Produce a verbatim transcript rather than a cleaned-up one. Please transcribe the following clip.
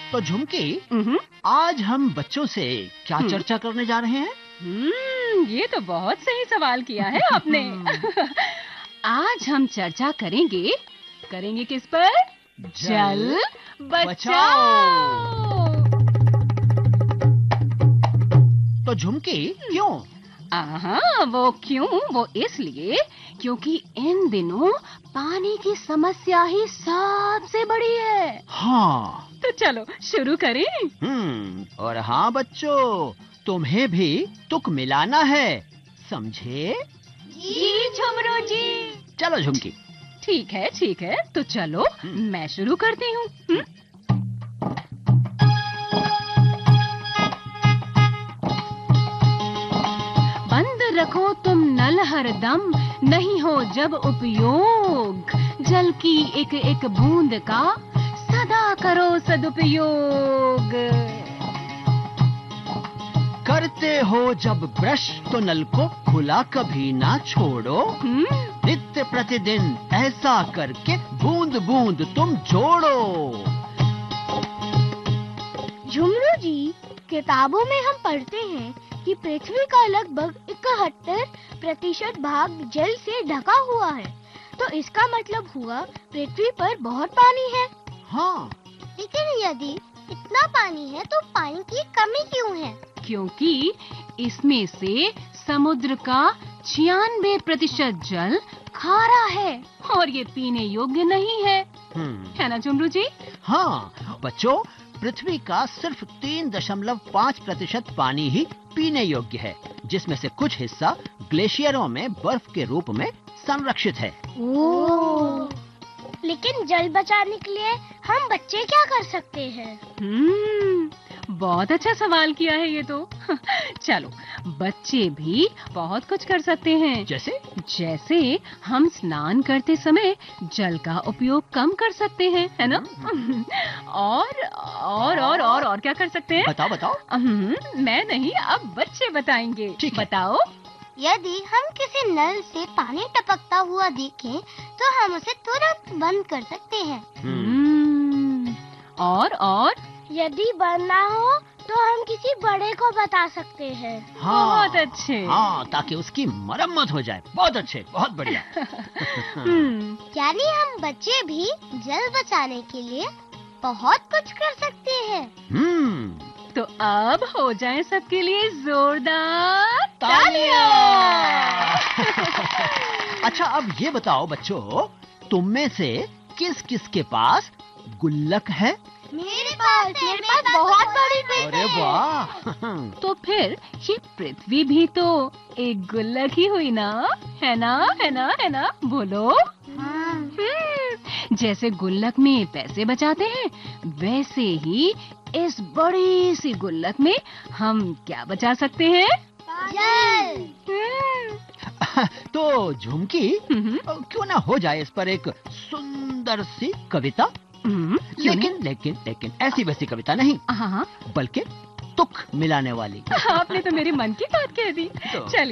तो झुमकी, हम्म, आज हम बच्चों से क्या हम्म। चर्चा करने जा रहे हैं? हम्म, ये तो बहुत सही सवाल किया है आपने। आज हम चर्चा करेंगे करेंगे किस पर? जल बचाओ। तो झुमकी, क्यों? आहा, वो क्यों? वो इसलिए क्योंकि इन दिनों पानी की समस्या ही सबसे बड़ी है। हाँ। तो चलो शुरू करें। हम्म और हाँ बच्चों, तुम्हें भी तुक मिलाना है, समझे? जी झुमरू जी। चलो झुमकी। ठीक है ठीक है, तो चलो मैं शुरू करती हूँ। हम्म? बंद रखो तुम नल हरदम, नहीं हो जब उपयोग, जल की एक एक बूंद का सदा करो सदुपयोग। करते हो जब ब्रश तो नल को खुला कभी ना छोड़ो, हम्म, नित्य प्रतिदिन ऐसा करके बूंद बूंद तुम जोड़ो। झुमरू जी, किताबों में हम पढ़ते हैं कि पृथ्वी का लगभग इकहत्तर प्रतिशत भाग जल से ढका हुआ है, तो इसका मतलब हुआ पृथ्वी पर बहुत पानी है। हाँ। लेकिन यदि इतना पानी है तो पानी की कमी क्यों है? क्योंकि इसमें से समुद्र का छियानवे प्रतिशत जल खारा है और ये पीने योग्य नहीं है, हम्म है ना झुमरू जी? हाँ बच्चों, पृथ्वी का सिर्फ तीन दशमलव पाँच प्रतिशत पानी ही पीने योग्य है, जिसमें से कुछ हिस्सा ग्लेशियरों में बर्फ के रूप में संरक्षित है। ओह, लेकिन जल बचाने के लिए हम बच्चे क्या कर सकते हैं? हम्म, बहुत अच्छा सवाल किया है ये तो। चलो, बच्चे भी बहुत कुछ कर सकते हैं। जैसे? जैसे हम स्नान करते समय जल का उपयोग कम कर सकते हैं, है ना? और और और और और क्या कर सकते हैं? बताओ बताओ। हम्म, मैं नहीं, अब बच्चे बताएंगे। ठीक है। बताओ। यदि हम किसी नल से पानी टपकता हुआ देखें, तो हम उसे तुरंत बंद कर सकते हैं। हम्म, और और यदि बंद ना हो तो हम किसी बड़े को बता सकते हैं। हाँ, बहुत अच्छे। हाँ, ताकि उसकी मरम्मत हो जाए। बहुत अच्छे, बहुत बढ़िया। हम्म, यानी हम बच्चे भी जल बचाने के लिए बहुत कुछ कर सकते हैं। हम्म तो अब हो जाए सबके लिए जोरदार तालियां। तालियां। अच्छा, अब ये बताओ बच्चों, तुम में से किस किस के पास गुल्लक है? मेरे पास मेरे पास बहुत बड़ी गुल्लक अरे है। वाह। तो फिर ये पृथ्वी भी तो एक गुल्लक ही हुई ना, है ना, है ना, है ना? बोलो। हाँ। हम्म, जैसे गुल्लक में पैसे बचाते हैं, वैसे ही इस बड़ी सी गुल्लक में हम क्या बचा सकते हैं? जल। हम्म, तो झुमकी, हम्म, क्यों ना हो जाए इस पर एक सुंदर सी कविता? हम्म, क्यों लेकिन लेकिन लेकिन ऐसी वैसी कविता नहीं, नहीं? हाँ, बल्कि तुक मिलाने वाली। आपने तो मेरे मन की बात कह दी। तो। चलिए